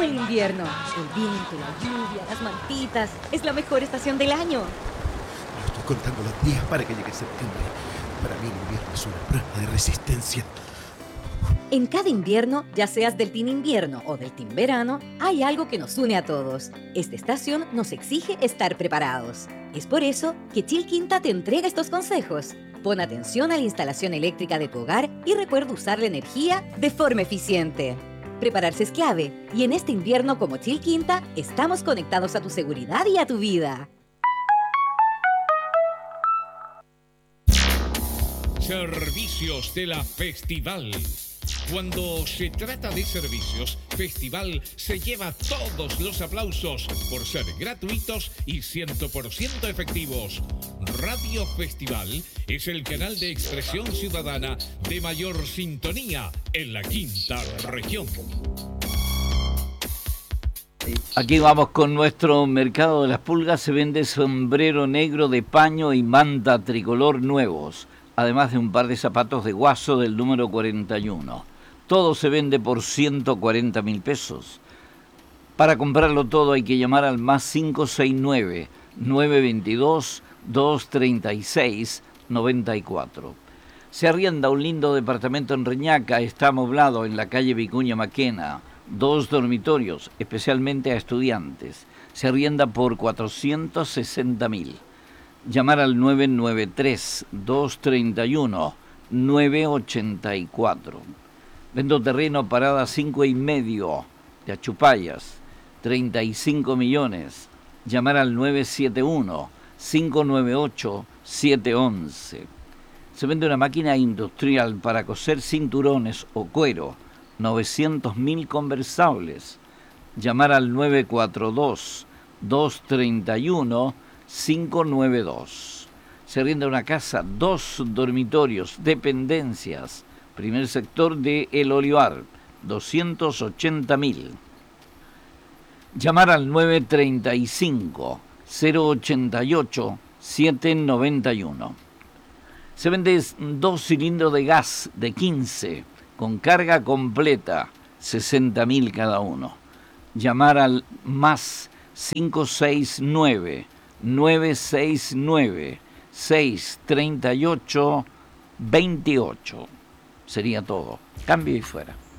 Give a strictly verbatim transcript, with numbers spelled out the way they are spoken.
Amo el invierno. El viento, la lluvia, las mantitas. Es la mejor estación del año. Yo estoy contando los días para que llegue septiembre. Para mí el invierno es una prueba de resistencia. En cada invierno, ya seas del team invierno o del team verano, hay algo que nos une a todos. Esta estación nos exige estar preparados. Es por eso que Chilquinta te entrega estos consejos. Pon atención a la instalación eléctrica de tu hogar y recuerda usar la energía de forma eficiente. Prepararse es clave, y en este invierno como Chilquinta, estamos conectados a tu seguridad y a tu vida. Servicios de la Festival. Cuando se trata de servicios, Festival se lleva todos los aplausos por ser gratuitos y cien por ciento efectivos. Radio Festival es el canal de expresión ciudadana de mayor sintonía en la quinta región. Aquí vamos con nuestro mercado de las pulgas. Se vende sombrero negro de paño y manta tricolor nuevos, además de un par de zapatos de guaso del número cuarenta y uno. Todo se vende por ciento cuarenta mil pesos. Para comprarlo todo hay que llamar al más cinco seis nueve, nueve dos dos, dos tres seis, nueve cuatro. Se arrienda un lindo departamento en Reñaca, está amoblado en la calle Vicuña Maquena. Dos dormitorios, especialmente a estudiantes. Se arrienda por cuatrocientos sesenta mil. Llamar al nueve nueve tres, dos tres uno, nueve ocho cuatro. Vendo terreno parada cinco y medio de Achupayas, treinta y cinco millones. Llamar al nueve siete uno, cinco nueve ocho, siete once. Se vende una máquina industrial para coser cinturones o cuero, novecientos mil conversables. Llamar al nueve cuatro dos, dos tres uno, cinco nueve dos. Se arrienda una casa, dos dormitorios, dependencias. Primer sector de El Olivar, doscientos ochenta mil. Llamar al nueve tres cinco, cero ocho ocho, siete nueve uno. Se vende dos cilindros de gas de quince, con carga completa, sesenta mil cada uno. Llamar al más cinco seis nueve, nueve seis nueve, seis tres ocho, dos ocho. Sería todo. Cambio y fuera.